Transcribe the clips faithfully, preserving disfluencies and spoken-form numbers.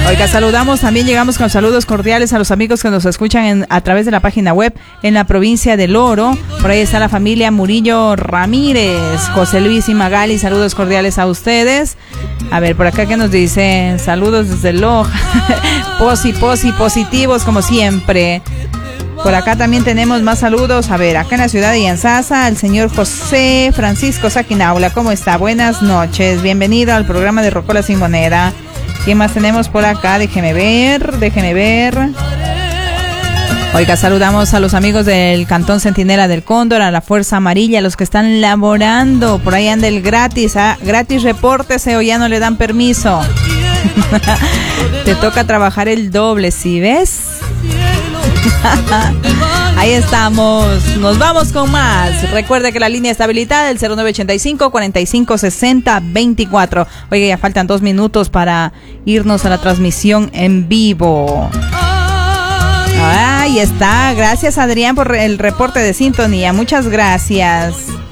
Oiga, saludamos, también llegamos con saludos cordiales a los amigos que nos escuchan en, a través de la página web en la provincia del Oro. Por ahí está la familia Murillo Ramírez, José Luis y Magali, saludos cordiales a ustedes. A ver, por acá que nos dicen, saludos desde Loja, posi, posi, positivos como siempre. Por acá también tenemos más saludos. A ver, acá en la ciudad de Yanzasa, el señor José Francisco Saquinaula, ¿cómo está? Buenas noches, bienvenido al programa de Rocola Sin Moneda. ¿Quién más tenemos por acá? Déjeme ver, déjeme ver. Oiga, saludamos a los amigos del Cantón Centinela del Cóndor, a la Fuerza Amarilla, a los que están laborando. Por ahí anda el gratis, ¿ah? Gratis repórtese o ya no le dan permiso. Te toca trabajar el doble, ¿sí ves? Ahí estamos, nos vamos con más. Recuerde que la línea está habilitada, el cero nueve ochenta y cinco, cuarenta y cinco, sesenta, veinticuatro. Oiga, ya faltan dos minutos para irnos a la transmisión en vivo. Ahí está, gracias Adrián por el reporte de sintonía, muchas gracias.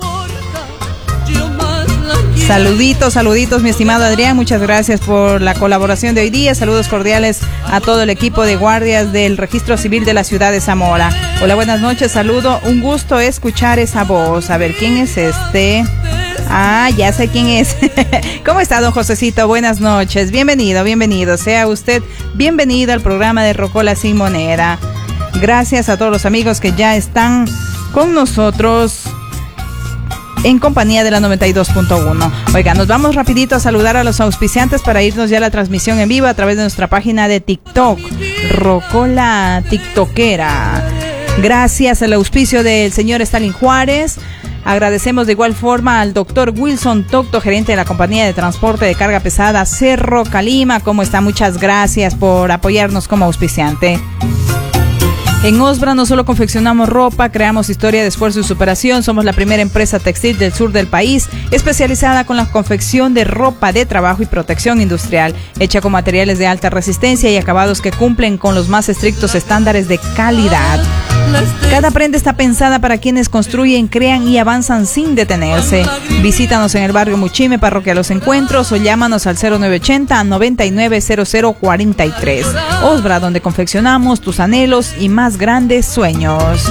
Saluditos, saluditos, mi estimado Adrián, muchas gracias por la colaboración de hoy día. Saludos cordiales a todo el equipo de guardias del Registro Civil de la ciudad de Zamora. Hola, buenas noches, saludo, un gusto escuchar esa voz. A ver, ¿quién es este? Ah, ya sé quién es. ¿Cómo está, don Josecito? Buenas noches, bienvenido, bienvenido. Sea usted bienvenido al programa de Rocola Sin Moneda. Gracias a todos los amigos que ya están con nosotros en compañía de la noventa y dos punto uno. Oiga, nos vamos rapidito a saludar a los auspiciantes para irnos ya a la transmisión en vivo a través de nuestra página de TikTok, Rocola TikTokera. Gracias al auspicio del señor Stalin Juárez. Agradecemos de igual forma al doctor Wilson Tocto, gerente de la compañía de transporte de carga pesada Cerro Calima. ¿Cómo está? Muchas gracias por apoyarnos como auspiciante. En Osbra no solo confeccionamos ropa, creamos historia de esfuerzo y superación. Somos la primera empresa textil del sur del país, especializada con la confección de ropa de trabajo y protección industrial, hecha con materiales de alta resistencia y acabados que cumplen con los más estrictos estándares de calidad. Cada prenda está pensada para quienes construyen, crean y avanzan sin detenerse. Visítanos en el barrio Muchime, parroquia Los Encuentros, o llámanos al cero nueve ochenta, noventa y nueve, cero cero cuarenta y tres. Osbra, donde confeccionamos tus anhelos y más grandes sueños.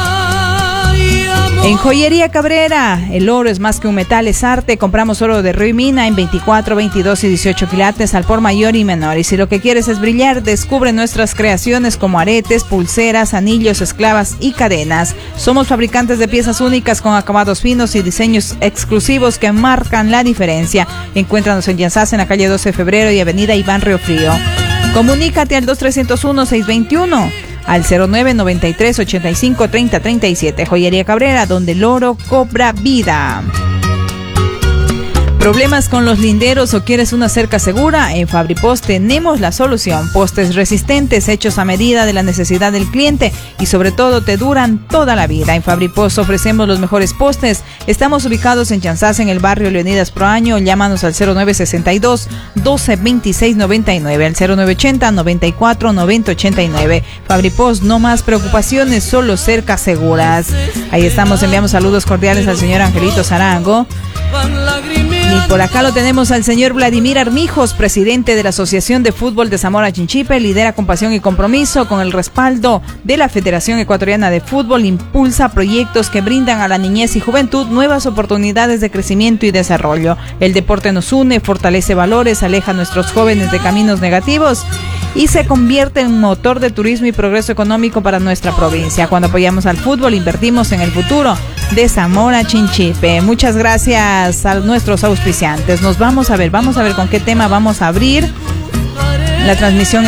En Joyería Cabrera, el oro es más que un metal, es arte. Compramos oro de Río y Mina en veinticuatro, veintidós y dieciocho quilates al por mayor y menor. Y si lo que quieres es brillar, descubre nuestras creaciones como aretes, pulseras, anillos, esclavas y cadenas. Somos fabricantes de piezas únicas con acabados finos y diseños exclusivos que marcan la diferencia. Encuéntranos en Yanzas, en la calle doce de febrero y avenida Iván Río Frío. Comunícate al dos tres cero uno, seis dos uno. Al cero nueve noventa y tres, ochenta y cinco, treinta, treinta y siete. Joyería Cabrera, donde el oro cobra vida. ¿Problemas con los linderos o quieres una cerca segura? En Fabripost tenemos la solución. Postes resistentes, hechos a medida de la necesidad del cliente y sobre todo te duran toda la vida. En Fabripost ofrecemos los mejores postes. Estamos ubicados en Chanzás, en el barrio Leonidas Proaño. Llámanos al cero nueve sesenta y dos, doce, veintiséis, noventa y nueve, al cero nueve ochenta, noventa y cuatro, noventa, ochenta y nueve. Fabripost, no más preocupaciones, solo cercas seguras. Ahí estamos, enviamos saludos cordiales al señor Angelito Zarango. Y por acá lo tenemos al señor Vladimir Armijos, presidente de la Asociación de Fútbol de Zamora Chinchipe. Lidera con pasión y compromiso, con el respaldo de la Federación Ecuatoriana de Fútbol. Impulsa proyectos que brindan a la niñez y juventud nuevas oportunidades de crecimiento y desarrollo. El deporte nos une, fortalece valores, aleja a nuestros jóvenes de caminos negativos y se convierte en motor de turismo y progreso económico para nuestra provincia. Cuando apoyamos al fútbol, invertimos en el futuro de Zamora Chinchipe. Muchas gracias a nuestros auspiciantes. Nos vamos a ver, vamos a ver con qué tema vamos a abrir la transmisión